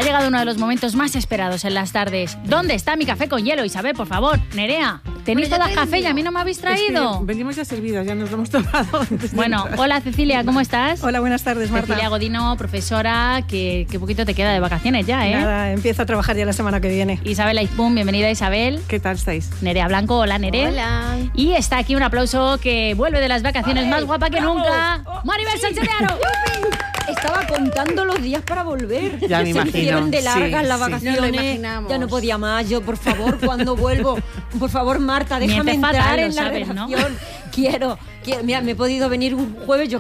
llegado uno de los momentos más esperados en las tardes. ¿Dónde está mi café con hielo? Isabel, por favor. Nerea, tenéis todas café y a mí no me habéis traído. Es que venimos ya servidas, ya nos lo hemos tomado. Bueno, hola Cecilia, ¿cómo estás? Hola, buenas tardes, Marta. Cecilia Godino, profesora, que poquito te queda de vacaciones ya, ¿eh? Nada, empiezo a trabajar ya la semana que viene. Isabel Aizpún, bienvenida Isabel. ¿Qué tal estáis? Nerea Blanco, hola Nere. Hola. Y está aquí un aplauso que vuelve de las vacaciones más guapa que nunca. Maribel Sánchez de Aro. Estaba contando los días para volver. Ya me Se imagino. hicieron de largas Sí, las sí. vacaciones. Nos lo imaginamos. Ya no podía más. Yo, por favor, cuando vuelvo, por favor, Marta, déjame Mientes entrar fatal, en lo la sabes, ¿no? redacción. Quiero. Mira, me he podido venir un jueves, yo